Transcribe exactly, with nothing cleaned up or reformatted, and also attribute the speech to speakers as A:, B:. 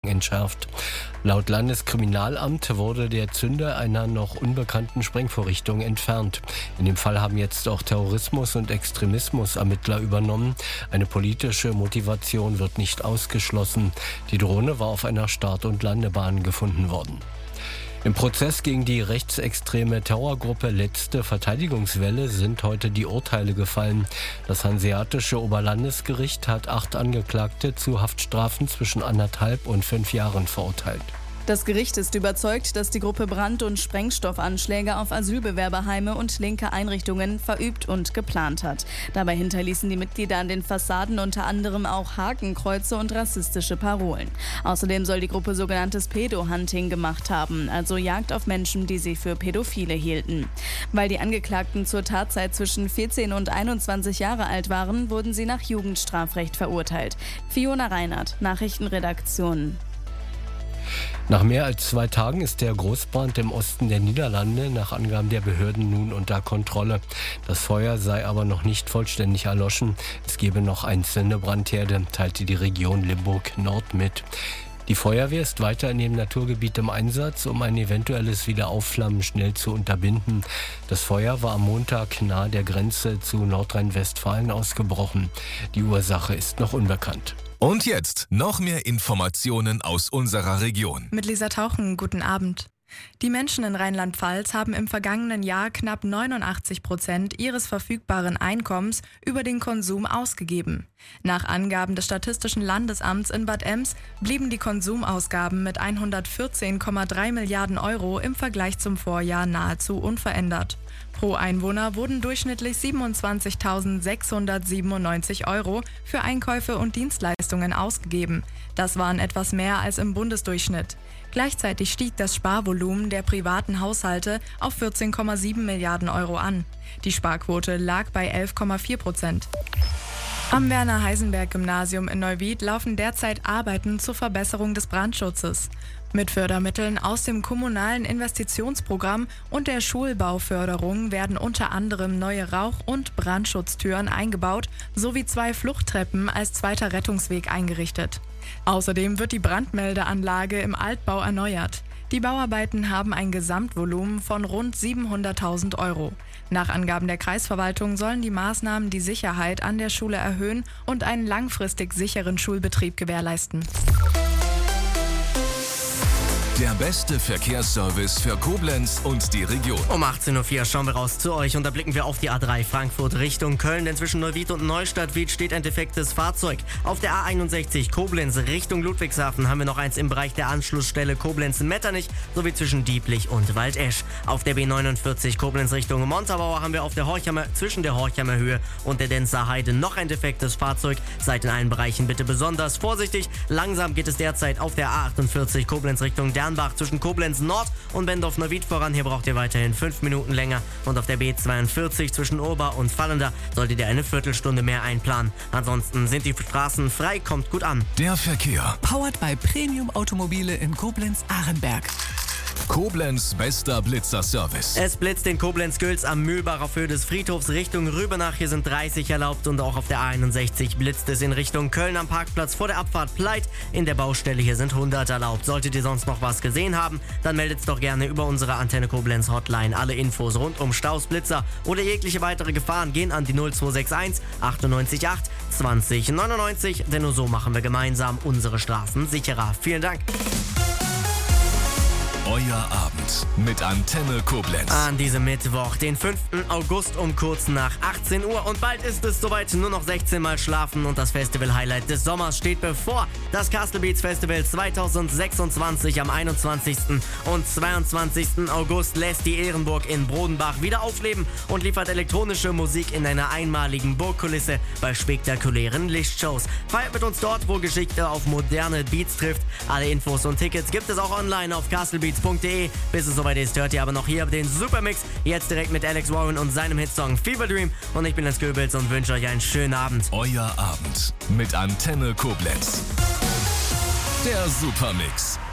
A: entschärft. Laut Landeskriminalamt wurde der Zünder einer noch unbekannten Sprengvorrichtung entfernt. In dem Fall haben jetzt auch Terrorismus- und Extremismus-Ermittler übernommen. Eine politische Motivation wird nicht ausgeschlossen. Die Drohne war auf einer Start- und Landebahn gefunden worden. Im Prozess gegen die rechtsextreme Terrorgruppe Letzte Verteidigungswelle sind heute die Urteile gefallen. Das Hanseatische Oberlandesgericht hat acht Angeklagte zu Haftstrafen zwischen anderthalb und fünf Jahren verurteilt.
B: Das Gericht ist überzeugt, dass die Gruppe Brand- und Sprengstoffanschläge auf Asylbewerberheime und linke Einrichtungen verübt und geplant hat. Dabei hinterließen die Mitglieder an den Fassaden unter anderem auch Hakenkreuze und rassistische Parolen. Außerdem soll die Gruppe sogenanntes Pedo-Hunting gemacht haben, also Jagd auf Menschen, die sie für Pädophile hielten. Weil die Angeklagten zur Tatzeit zwischen vierzehn und einundzwanzig Jahre alt waren, wurden sie nach Jugendstrafrecht verurteilt. Fiona Reinhardt, Nachrichtenredaktion.
A: Nach mehr als zwei Tagen ist der Großbrand im Osten der Niederlande nach Angaben der Behörden nun unter Kontrolle. Das Feuer sei aber noch nicht vollständig erloschen. Es gebe noch einzelne Brandherde, teilte die Region Limburg-Nord mit. Die Feuerwehr ist weiter in dem Naturgebiet im Einsatz, um ein eventuelles Wiederaufflammen schnell zu unterbinden. Das Feuer war am Montag nahe der Grenze zu Nordrhein-Westfalen ausgebrochen. Die Ursache ist noch unbekannt.
C: Und jetzt noch mehr Informationen aus unserer Region.
D: Mit Lisa Tauchen, guten Abend. Die Menschen in Rheinland-Pfalz haben im vergangenen Jahr knapp neunundachtzig Prozent ihres verfügbaren Einkommens über den Konsum ausgegeben. Nach Angaben des Statistischen Landesamts in Bad Ems blieben die Konsumausgaben mit hundertvierzehn Komma drei Milliarden Euro im Vergleich zum Vorjahr nahezu unverändert. Pro Einwohner wurden durchschnittlich siebenundzwanzigtausendsechshundertsiebenundneunzig Euro für Einkäufe und Dienstleistungen ausgegeben. Das waren etwas mehr als im Bundesdurchschnitt. Gleichzeitig stieg das Sparvolumen der privaten Haushalte auf vierzehn Komma sieben Milliarden Euro an. Die Sparquote lag bei elf Komma vier Prozent. Am Werner-Heisenberg-Gymnasium in Neuwied laufen derzeit Arbeiten zur Verbesserung des Brandschutzes. Mit Fördermitteln aus dem kommunalen Investitionsprogramm und der Schulbauförderung werden unter anderem neue Rauch- und Brandschutztüren eingebaut sowie zwei Fluchttreppen als zweiter Rettungsweg eingerichtet. Außerdem wird die Brandmeldeanlage im Altbau erneuert. Die Bauarbeiten haben ein Gesamtvolumen von rund siebenhunderttausend Euro. Nach Angaben der Kreisverwaltung sollen die Maßnahmen die Sicherheit an der Schule erhöhen und einen langfristig sicheren Schulbetrieb gewährleisten.
C: Der beste Verkehrsservice für Koblenz und die Region.
E: Um achtzehn Uhr vier schauen wir raus zu euch und da blicken wir auf die A drei Frankfurt Richtung Köln, denn zwischen Neuwied und Neustadt-Wied steht ein defektes Fahrzeug. Auf der A einundsechzig Koblenz Richtung Ludwigshafen haben wir noch eins im Bereich der Anschlussstelle Koblenz-Metternich sowie zwischen Dieblich und Waldesch. Auf der B neunundvierzig Koblenz Richtung Montabaur haben wir auf der Horchhammer, zwischen der Horchhammer Höhe und der Denzer Heide noch ein defektes Fahrzeug. Seid in allen Bereichen bitte besonders vorsichtig. Langsam geht es derzeit auf der A achtundvierzig Koblenz Richtung Dernbach zwischen Koblenz Nord und Bendorf-Neuwied voran. Hier braucht ihr weiterhin fünf Minuten länger. Und auf der B zweiundvierzig zwischen Ober- und Fallender solltet ihr eine Viertelstunde mehr einplanen. Ansonsten sind die Straßen frei, kommt gut an.
C: Der Verkehr.
F: Powered by Premium Automobile in Koblenz-Ahrenberg.
C: Koblenz bester Blitzer-Service.
E: Es blitzt in Koblenz-Gülz am Mühlbach auf Höhe des Friedhofs Richtung Rübenach. Hier sind dreißig erlaubt und auch auf der A einundsechzig blitzt es in Richtung Köln am Parkplatz vor der Abfahrt Pleit. In der Baustelle hier sind hundert erlaubt. Solltet ihr sonst noch was gesehen haben, dann meldet's doch gerne über unsere Antenne Koblenz Hotline. Alle Infos rund um Staus, Blitzer oder jegliche weitere Gefahren gehen an die null zwei sechs eins achtundneunzig acht zwanzig neunundneunzig, denn nur so machen wir gemeinsam unsere Straßen sicherer. Vielen Dank.
C: Euer Abend mit Antenne Koblenz.
E: An diesem Mittwoch, den fünften August um kurz nach achtzehn Uhr. Und bald ist es soweit, nur noch sechzehn Mal schlafen und das Festival-Highlight des Sommers steht bevor. Das Castle Beats Festival zweitausendsechsundzwanzig am einundzwanzigsten und zweiundzwanzigsten August lässt die Ehrenburg in Brodenbach wieder aufleben und liefert elektronische Musik in einer einmaligen Burgkulisse bei spektakulären Lichtshows. Feiert mit uns dort, wo Geschichte auf moderne Beats trifft. Alle Infos und Tickets gibt es auch online auf castlebeats punkt de. Bis es soweit ist, hört ihr aber noch hier den Supermix. Jetzt direkt mit Alex Warren und seinem Hitsong Fever Dream. Und ich bin Lance Goebbels und wünsche euch einen schönen Abend.
C: Euer Abend mit Antenne Koblenz. Der Supermix.